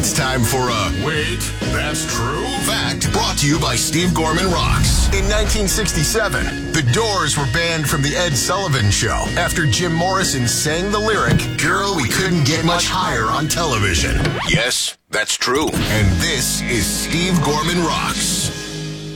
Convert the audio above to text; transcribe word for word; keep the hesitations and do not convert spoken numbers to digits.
it's time for a Wait, That's True Fact, brought to you by Steve Gorman Rocks. In nineteen sixty-seven, the Doors were banned from the Ed Sullivan Show after Jim Morrison sang the lyric, "Girl, we couldn't get much higher on television." Yes, that's true. And this is Steve Gorman Rocks.